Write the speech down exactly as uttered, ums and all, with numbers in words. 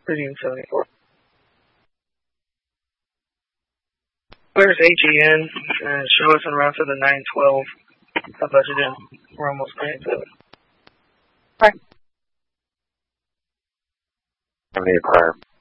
Premium seventy-four. Where's A G N? Uh, show us en route to the nine twelve. I budgeted. We're almost nine seven. Right. seventy prior.